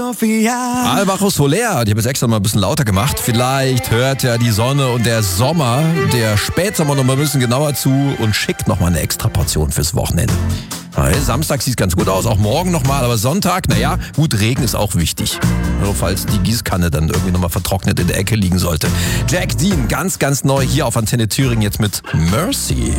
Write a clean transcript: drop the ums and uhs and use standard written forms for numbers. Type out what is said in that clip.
Mafia. Alvaro Soler, die habe ich extra mal ein bisschen lauter gemacht. Vielleicht hört ja die Sonne und der Sommer, der Spätsommer noch mal ein bisschen genauer zu und schickt noch mal eine extra Portion fürs Wochenende. Samstag sieht ganz gut aus, auch morgen nochmal, aber Sonntag, naja, gut, Regen ist auch wichtig. Nur falls die Gießkanne dann irgendwie nochmal vertrocknet in der Ecke liegen sollte. Jack Dean, ganz, ganz neu hier auf Antenne Thüringen jetzt mit Mercy.